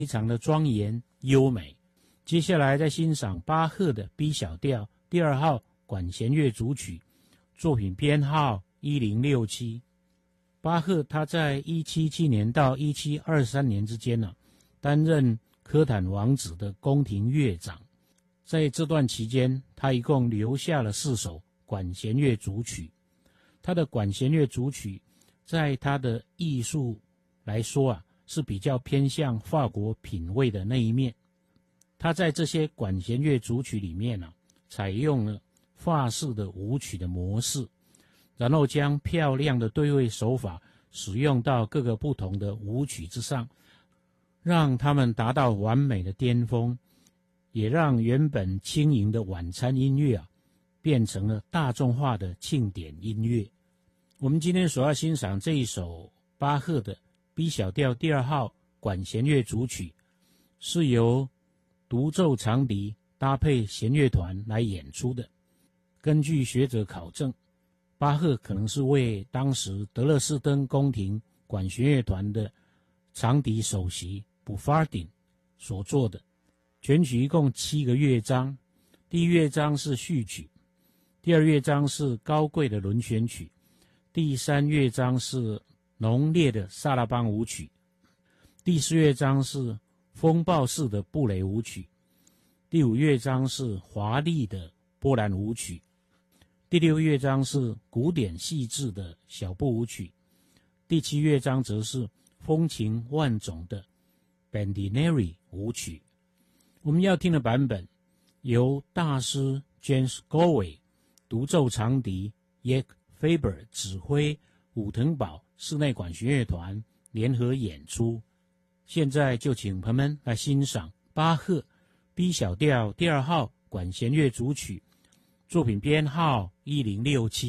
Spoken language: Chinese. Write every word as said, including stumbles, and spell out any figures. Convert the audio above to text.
非常的庄严优美。接下来再欣赏巴赫的 B 小调第二号管弦乐组曲，作品编号一零六七。巴赫他在一七七七年到一七二三年之间呢、啊，担任科坦王子的宫廷乐长。在这段期间，他一共留下了四首管弦乐组曲。他的管弦乐组曲在他的艺术来说啊，是比较偏向法国品味的那一面。他在这些管弦乐组曲里面啊，采用了法式的舞曲的模式，然后将漂亮的对位手法使用到各个不同的舞曲之上，让他们达到完美的巅峰，也让原本轻盈的晚餐音乐啊，变成了大众化的庆典音乐。我们今天所要欣赏这一首巴赫的 B 小调第二号管弦乐组曲，是由独奏长笛搭配弦乐团来演出的。根据学者考证，巴赫可能是为当时德勒斯登宫廷管弦乐团的长笛首席布法尔丁所做的。全曲一共七个乐章，第一乐章是序曲，第二乐章是高贵的轮旋曲，第三乐章是浓烈的萨拉邦舞曲，第四乐章是风暴式的布雷舞曲，第五乐章是华丽的波兰舞曲，第六乐章是古典细致的小步舞曲，第七乐章则是风情万种的 Bandineri 舞曲。我们要听的版本由大师 James Galway 独奏长笛 Jack Faber 指挥武腾堡室内管弦乐团联合演出。现在就请朋友们来欣赏巴赫 B 小调第二号管弦乐组曲，作品编号一零六七。